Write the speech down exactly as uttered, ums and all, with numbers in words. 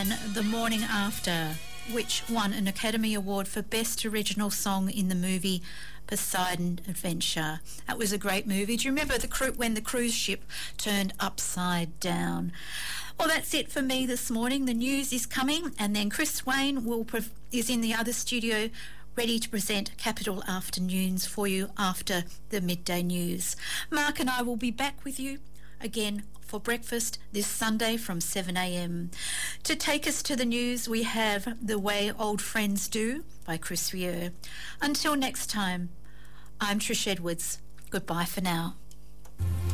and The Morning After, which won an Academy Award for Best Original Song in the movie Poseidon Adventure. That was a great movie. Do you remember the cru- when the cruise ship turned upside down? Well, that's it for me this morning. The news is coming, and then Chris Wayne will prov- is in the other studio ready to present Capital Afternoons for you after the midday news. Mark and I will be back with you again for breakfast this Sunday from seven a m. To take us to the news, we have The Way Old Friends Do by Chris Rieu. Until next time, I'm Trish Edwards. Goodbye for now.